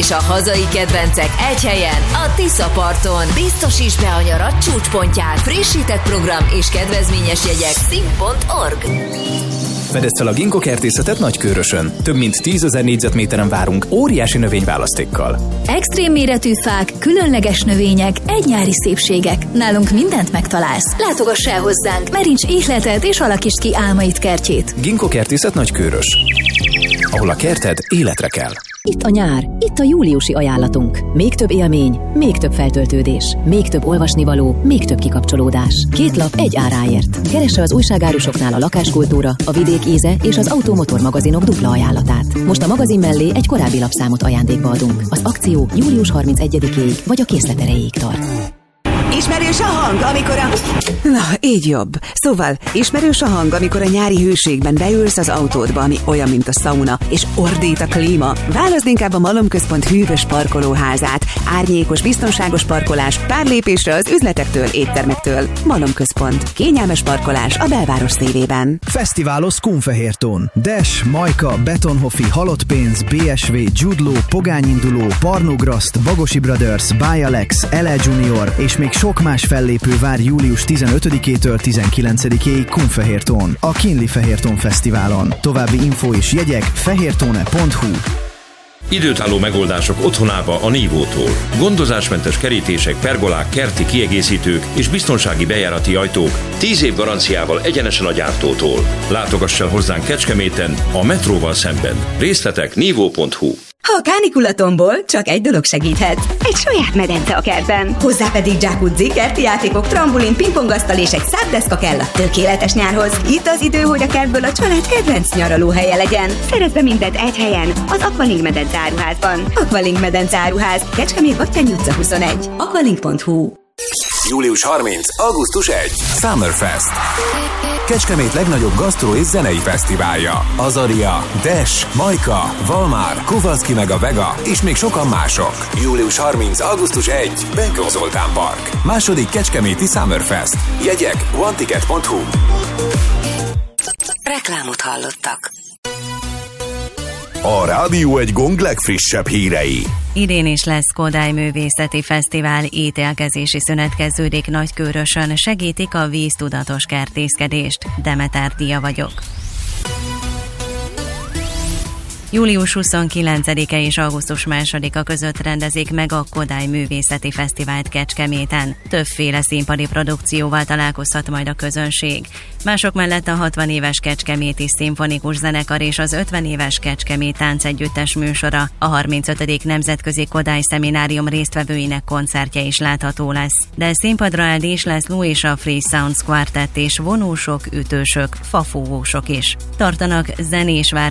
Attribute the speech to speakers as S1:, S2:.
S1: és a hazai kedvencek egy helyen, a Tisza-parton. Biztosíts be a nyarad csúcspontját. Frissített program és kedvezményes jegyek szink.org.
S2: Fedezd fel a Ginkgo kertészetet Nagykőrösön. Több mint 10 000 négyzetméteren várunk óriási növényválasztékkal.
S3: Extrém méretű fák, különleges növények, egynyári szépségek. Nálunk mindent megtalálsz. Látogass el hozzánk, meríts ihletet és alakítsd ki álmaid kertjét.
S2: Ginkgo kertészet Nagykőrös, ahol a kerted életre kell.
S4: Itt a nyár, itt a júliusi ajánlatunk. Még több élmény, még több feltöltődés, még több olvasnivaló, még több kikapcsolódás. 2 lap egy áráért. Keresse az újságárusoknál a lakáskultúra, a vidék íze és az automotor magazinok dupla ajánlatát. Most a magazin mellé egy korábbi lapszámot ajándékba adunk. Az akció július 31-ig vagy a készlet erejéig tart.
S5: Ismerős a hang, amikor a... Na, így jobb. Szóval, ismerős a hang, amikor a nyári hőségben beülsz az autódba, ami olyan, mint a szauna, és ordít a klíma. Válaszd inkább a Malomközpont hűvös parkolóházát. Árnyékos, biztonságos parkolás, pár lépésre az üzletektől, éttermektől. Malomközpont. Kényelmes parkolás a belváros szívében.
S6: Fesztiválos Kunfehértón. Dash, Majka, Betonhofi, Halottpénz, BSV, Judlo, Pogányinduló, Barnograszt, Bagosi Brothers, Bialex, LA Junior és még sok más fellépő vár július 15-től 19-ig Kunfehértón, a Kinli Fehértón Fesztiválon. További info és jegyek fehértone.hu.
S7: Időtálló megoldások otthonába a Nívótól. Gondozásmentes kerítések, pergolák, kerti kiegészítők és biztonsági bejárati ajtók 10 év garanciával egyenesen a gyártótól. Látogass el hozzánk Kecskeméten, a metróval szemben. Részletek nívó.hu.
S8: Ha a kánikulatomból csak egy dolog segíthet. Egy saját medence a kertben. Hozzá pedig jacuzzi, kerti játékok, trambulin, pingpongasztal és egy szápdeszka kell a tökéletes nyárhoz. Itt az idő, hogy a kertből a család kedvenc nyaralóhelye legyen. Szerezd be mindent egy helyen, az Aqualink medence áruházban. Aqualink medence áruház, Kecskemét Battyanyi utca 21. Aqualink.hu.
S9: Július 30. augusztus 1. Summerfest. Kecskemét legnagyobb gasztró és zenei fesztiválja. Azaria, Dash, Majka, Valmár, Kovalszki meg a Vega és még sokan mások. Július 30. augusztus 1. Benkó Zoltán Park. Második kecskeméti Summerfest. Jegyek oneticket.hu.
S1: Reklámot hallottak.
S9: A Rádió egy Gong legfrissebb hírei.
S10: Idén is lesz Kodály Művészeti Fesztivál, ítélkezési szünet kezdődik Nagykőrösön, segítik a víztudatos kertészkedést. Demeter Dia vagyok. Július 29-e és augusztus 2-a között rendezik meg a Kodály Művészeti Fesztivált Kecskeméten. Többféle színpadi produkcióval találkozhat majd a közönség. Mások mellett a 60 éves Kecskeméti Szimfonikus Zenekar és az 50 éves Kecskemét Táncegyüttes műsora, a 35. Nemzetközi Kodály Szeminárium résztvevőinek koncertje is látható lesz. De színpadra Áldis László és a Free Sounds Quartet és vonósok, ütősök, fafúvósok is. Tartanak zenés